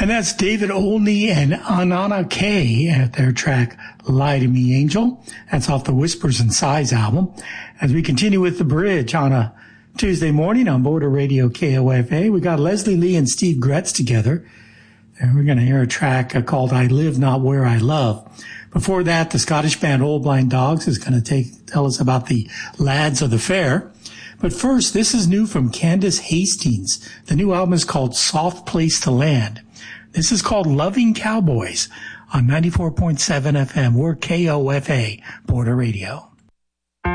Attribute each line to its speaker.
Speaker 1: And that's David Olney and Anana Kay at their track Lie to Me Angel. That's off the Whispers and Sighs album. As we continue with The Bridge on a Tuesday morning on Border Radio KOFA, we got Leslie Lee and Steve Gretz together. And we're going to hear a track called I Live Not Where I Love. Before that, the Scottish band Old Blind Dogs is going to tell us about the Lads of the Fair. But first, this is new from Candace Hastings. The new album is called Soft Place to Land. This is called Loving Cowboys on 94.7 FM. We're KOFA, Border Radio.